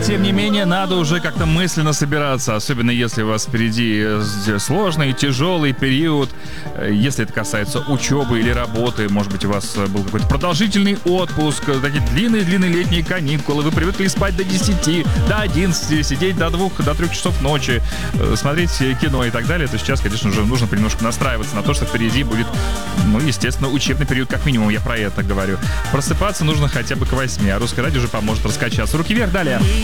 тем не менее, надо уже как-то мысленно собираться, особенно если у вас впереди сложный, тяжелый период, если это касается учебы или работы, может быть, у вас был какой-то продолжительный отпуск, такие длинные-длинные летние каникулы, вы привыкли спать до 10, до 11, сидеть до 2, до 3 часов ночи, смотреть кино и так далее, то сейчас, конечно же, нужно немножко настраиваться на то, что впереди будет, ну, естественно, учебный период, как минимум, я про это говорю. Просыпаться нужно хотя бы к 8, а Русское радио уже поможет раскачаться. Руки вверх, далее.